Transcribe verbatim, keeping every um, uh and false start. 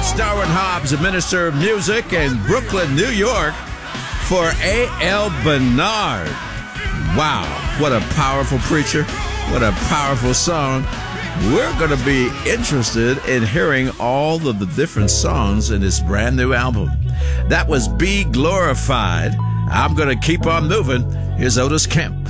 That's Darwin Hobbs, a minister of music in Brooklyn, New York, for A L Bernard. Wow, what a powerful preacher. What a powerful song. We're going to be interested in hearing all of the different songs in this brand new album. That was Be Glorified. I'm going to keep on moving. Here's Otis Kemp.